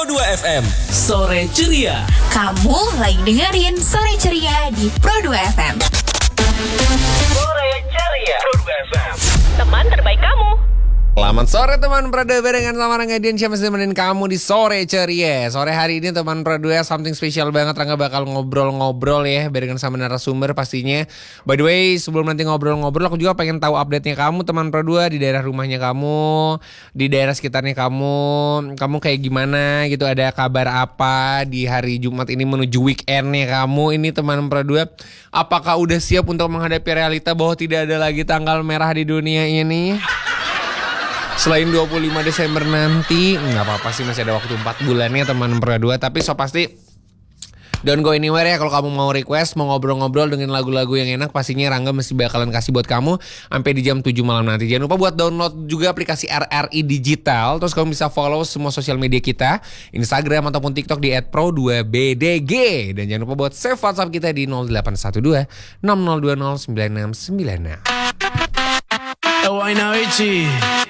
Pro 2 FM. Sore ceria. Kamu lagi dengerin Sore Ceria di Pro 2 FM. Sore ceria. Pro 2 FM. Teman terbaik kamu. Selamat sore teman Pro 2 dengan sama Rangga Diansyah masih nemenin kamu di Sore Ceria. Sore hari ini teman Pro 2 something spesial banget. Rangga bakal ngobrol-ngobrol ya barengan sama narasumber pastinya. By the way, sebelum nanti ngobrol-ngobrol aku juga pengen tahu update-nya kamu teman Pro 2 di daerah rumahnya kamu, di daerah sekitarnya kamu kayak gimana gitu, ada kabar apa di hari Jumat ini menuju weekend-nya kamu ini teman Pro 2. Apakah udah siap untuk menghadapi realita bahwa tidak ada lagi tanggal merah di dunia ini? Selain 25 Desember nanti, nggak apa-apa sih, masih ada waktu 4 bulannya teman Pro 2. Tapi so pasti don't go anywhere ya. Kalau kamu mau request, mau ngobrol-ngobrol dengan lagu-lagu yang enak, pastinya Rangga mesti bakalan kasih buat kamu sampai di jam 7 malam nanti. Jangan lupa buat download juga aplikasi RRI Digital. Terus kamu bisa follow semua sosial media kita, Instagram ataupun TikTok di @pro2bdg. Dan jangan lupa buat save WhatsApp kita di 0812 6020 969. Why now, Ichi?